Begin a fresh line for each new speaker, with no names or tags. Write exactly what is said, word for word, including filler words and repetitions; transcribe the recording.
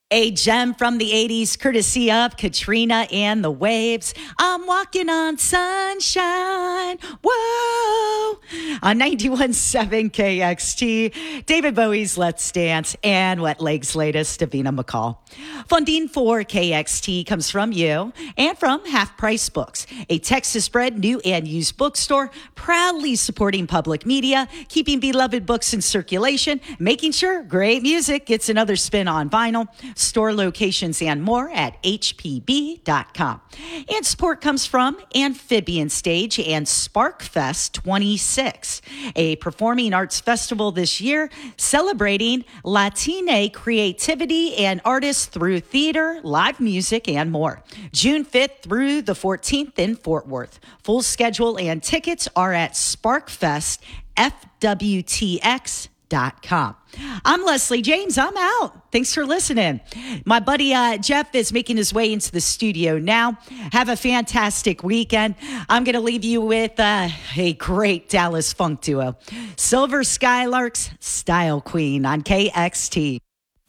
A gem from the eighties, courtesy of Katrina and the Waves. I'm walking on sunshine. Whoa. On ninety-one point seven K X T, David Bowie's Let's Dance, and Wet Leg's latest, Davina McCall. Funding for K X T comes from you and from Half Price Books, a Texas-bred new and used bookstore proudly supporting public media, keeping beloved books in circulation, making sure great music gets another spin on vinyl. Store locations and more at H P B dot com. And support comes from Amphibian Stage and SparkFest twenty-six, a performing arts festival this year celebrating Latina creativity and artists through theater, live music, and more. June fifth through the fourteenth in Fort Worth. Full schedule and tickets are at SparkFest F W T X dot com. I'm Leslie James. I'm out. Thanks for listening. My buddy uh, Jeff is making his way into the studio now. Have a fantastic weekend. I'm going to leave you with uh, a great Dallas funk duo, Silver Skylarks, Style Queen on K X T.